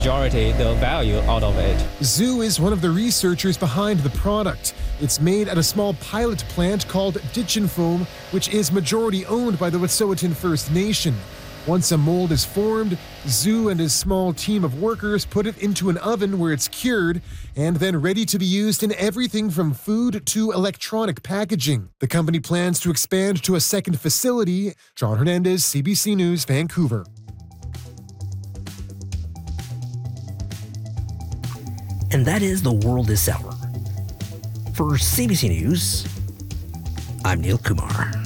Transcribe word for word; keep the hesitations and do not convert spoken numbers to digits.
majority the value out of it. Zhu is one of the researchers behind the product. It's made at a small pilot plant called Ditchin Foam, which is majority owned by the Wet'suwet'en First Nation. Once a mold is formed, Zhu and his small team of workers put it into an oven where it's cured and then ready to be used in everything from food to electronic packaging. The company plans to expand to a second facility. John Hernandez, C B C News, Vancouver. And that is the world this hour. For C B C News, I'm Neil Kumar.